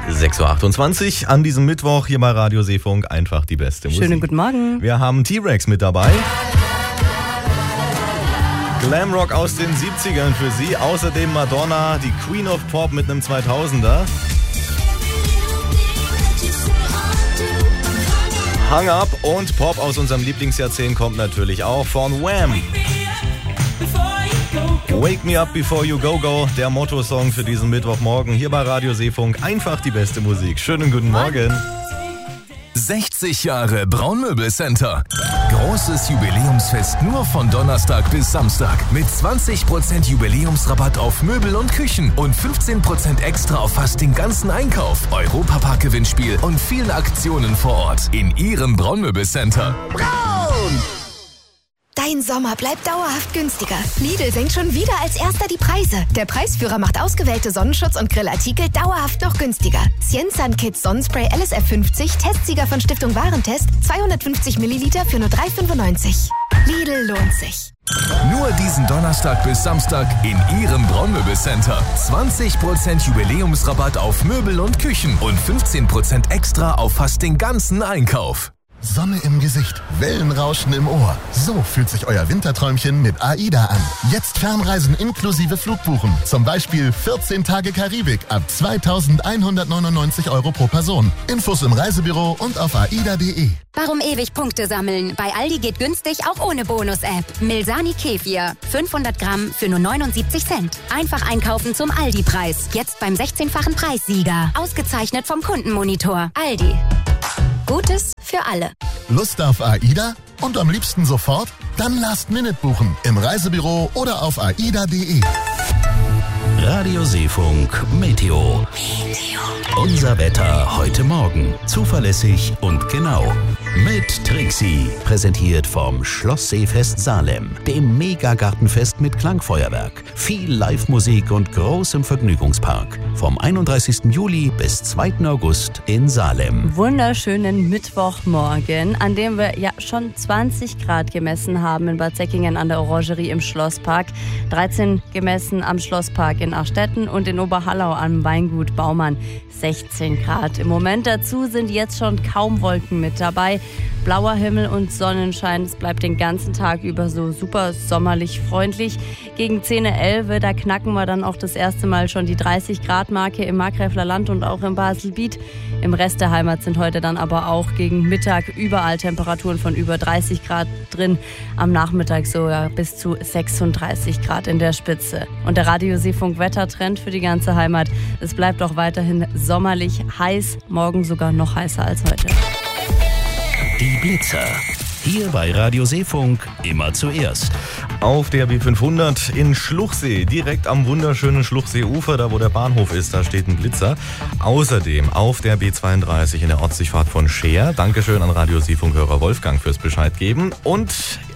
6.28 Uhr an diesem Mittwoch hier bei Radio Seefunk. Einfach die beste Musik. Schönen guten Morgen. Wir haben T-Rex mit dabei. Glamrock aus den 70ern für Sie. Außerdem Madonna, die Queen of Pop mit einem 2000er. Hang Up und Pop aus unserem Lieblingsjahrzehnt kommt natürlich auch von Wham! Wake Me Up Before You Go Go, der Motto-Song für diesen Mittwochmorgen hier bei Radio Seefunk. Einfach die beste Musik. Schönen guten Morgen. 60 Jahre Braunmöbelcenter. Großes Jubiläumsfest nur von Donnerstag bis Samstag mit 20% Jubiläumsrabatt auf Möbel und Küchen und 15% extra auf fast den ganzen Einkauf, Europapark-Gewinnspiel und vielen Aktionen vor Ort in Ihrem Braunmöbelcenter. Braun! Dein Sommer bleibt dauerhaft günstiger. Lidl senkt schon wieder als erster die Preise. Der Preisführer macht ausgewählte Sonnenschutz- und Grillartikel dauerhaft noch günstiger. Cienzan Kids Sonnenspray LSF 50, Testsieger von Stiftung Warentest, 250 Milliliter für nur 3,95. Lidl lohnt sich. Nur diesen Donnerstag bis Samstag in Ihrem Braunmöbelcenter. 20% Jubiläumsrabatt auf Möbel und Küchen und 15% extra auf fast den ganzen Einkauf. Sonne im Gesicht, Wellenrauschen im Ohr. So fühlt sich euer Winterträumchen mit AIDA an. Jetzt Fernreisen inklusive Flugbuchen. Zum Beispiel 14 Tage Karibik ab 2.199 € pro Person. Infos im Reisebüro und auf aida.de. Warum ewig Punkte sammeln? Bei Aldi geht günstig auch ohne Bonus-App. Milsani Kefir, 500 Gramm für nur 79 Cent. Einfach einkaufen zum Aldi-Preis. Jetzt beim 16-fachen Preissieger. Ausgezeichnet vom Kundenmonitor. Aldi. Gutes für alle. Lust auf AIDA? Und am liebsten sofort? Dann Last-Minute buchen. Im Reisebüro oder auf aida.de. Radio Seefunk Meteo. Unser Wetter heute Morgen. Zuverlässig und genau. Mit Trixie. Präsentiert vom Schloss Seefest Salem. Dem Megagartenfest mit Klangfeuerwerk. Viel Live-Musik und großem Vergnügungspark. Vom 31. Juli bis 2. August in Salem. Wunderschönen Mittwochmorgen, an dem wir ja schon 20 Grad gemessen haben in Bad Säckingen an der Orangerie im Schlosspark. 13 gemessen am Schlosspark in Achstetten und in Oberhallau am Weingut Baumann. 16 Grad. Im Moment dazu sind jetzt schon kaum Wolken mit dabei. Blauer Himmel und Sonnenschein. Es bleibt den ganzen Tag über so super sommerlich freundlich. Gegen 10:11, da knacken wir dann auch das erste Mal schon die 30-Grad-Marke im Markgräfler Land und auch im Baselbiet. Im Rest der Heimat sind heute dann aber auch gegen Mittag überall Temperaturen von über 30 Grad drin. Am Nachmittag sogar bis zu 36 Grad in der Spitze. Und der Radio Seefunk Wettertrend für die ganze Heimat. Es bleibt auch weiterhin sommerlich heiß, morgen sogar noch heißer als heute. Die Blitzer. Hier bei Radio Seefunk immer zuerst. Auf der B500 in Schluchsee, direkt am wunderschönen Schluchseeufer, da wo der Bahnhof ist, da steht ein Blitzer. Außerdem auf der B32 in der Ortsdurchfahrt von Scheer. Dankeschön an Radio Seefunk-Hörer Wolfgang fürs Bescheid geben. Und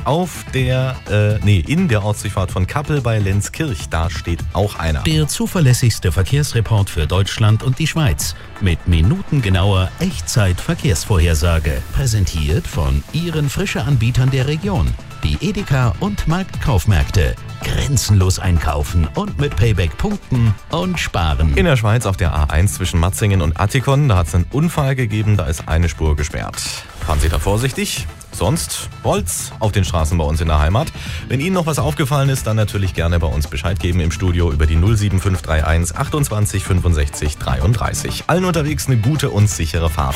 in der Ortsdurchfahrt von Kappel bei Lenzkirch, da steht auch einer. Der zuverlässigste Verkehrsreport für Deutschland und die Schweiz. Mit minutengenauer Echtzeit-Verkehrsvorhersage. Präsentiert von Ihren Frische-Anbietern der Region. Die Edeka und Marktkaufmärkte. Grenzenlos einkaufen und mit Payback punkten und sparen. In der Schweiz auf der A1 zwischen Matzingen und Attikon, da hat es einen Unfall gegeben, da ist eine Spur gesperrt. Fahren Sie da vorsichtig. Sonst Holz auf den Straßen bei uns in der Heimat. Wenn Ihnen noch was aufgefallen ist, dann natürlich gerne bei uns Bescheid geben im Studio über die 07531 28 65 33. Allen unterwegs eine gute und sichere Fahrt.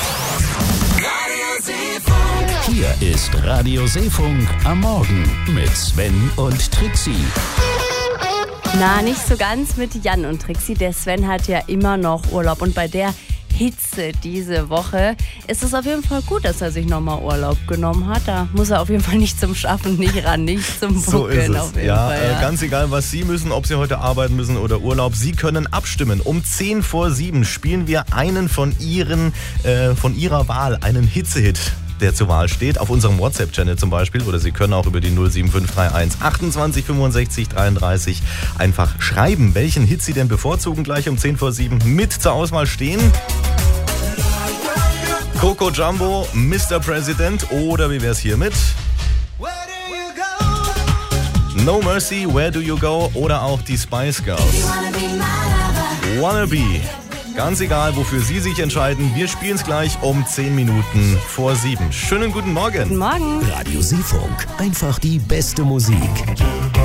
Hier ist Radio Seefunk am Morgen mit Sven und Trixie. Na, nicht so ganz mit Jan und Trixie. Der Sven hat ja immer noch Urlaub und bei der Hitze diese Woche ist es auf jeden Fall gut, dass er sich nochmal Urlaub genommen hat. Da muss er auf jeden Fall nicht zum Schaffen, nicht ran, nicht zum Buckeln. So ist es. Auf jeden Fall, ja. Ganz egal, was Sie müssen, ob Sie heute arbeiten müssen oder Urlaub, Sie können abstimmen. Um 6:50 spielen wir einen von Ihrer Wahl, einen Hitzehit, der zur Wahl steht, auf unserem WhatsApp-Channel zum Beispiel, oder Sie können auch über die 07531 28 65 33 einfach schreiben, welchen Hit Sie denn bevorzugen. Gleich um 6:10 mit zur Auswahl stehen Coco Jumbo, Mr. President, oder wie wär's hiermit? No Mercy, Where Do You Go, oder auch die Spice Girls. Wanna Be. Ganz egal, wofür Sie sich entscheiden. Wir spielen es gleich um 10 Minuten vor 7. Schönen guten Morgen. Guten Morgen. Radio Seefunk. Einfach die beste Musik.